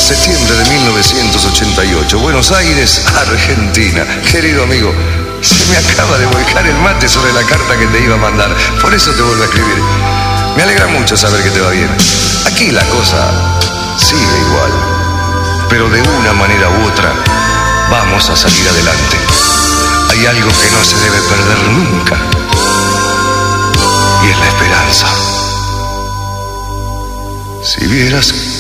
septiembre de 1988, Buenos Aires, Argentina. Querido amigo, se me acaba de volcar el mate sobre la carta que te iba a mandar. Por eso te vuelvo a escribir. Me alegra mucho saber que te va bien. Aquí la cosa sigue igual, pero de una manera u otra vamos a salir adelante. Hay algo que no se debe perder nunca, y es la esperanza. Si vieras